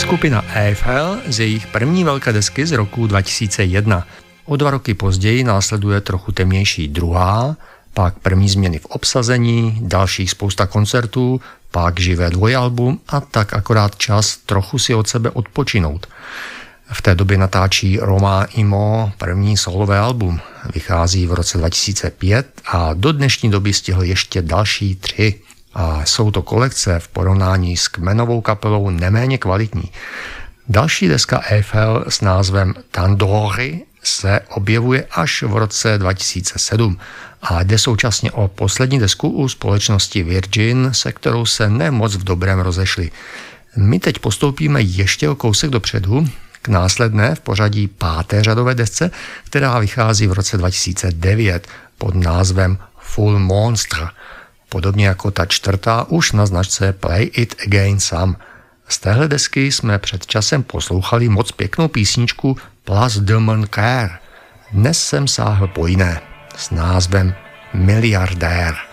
skupina Eiffel z jejich první velké desky z roku 2001. O 2 roky později následuje trochu temnější druhá, pak první změny v obsazení, dalších spousta koncertů, pak živé dvojalbum a tak akorát čas trochu si od sebe odpočinout. V té době natáčí Roma Imo první solové album. Vychází v roce 2005 a do dnešní doby stihl ještě další 3. A jsou to kolekce v porovnání s kmenovou kapelou neméně kvalitní. Další deska Eiffel s názvem Tandoori se objevuje až v roce 2007 a jde současně o poslední desku u společnosti Virgin, se kterou se nemoc v dobrém rozešli. My teď postoupíme ještě o kousek dopředu k následné v pořadí 5. řadové desce, která vychází v roce 2009 pod názvem Full Monster. Podobně jako ta 4. už na značce Play It Again Some. Z téhle desky jsme před časem poslouchali moc pěknou písničku Place de mon cœur. Dnes jsem sáhl po jiné s názvem Miliardér.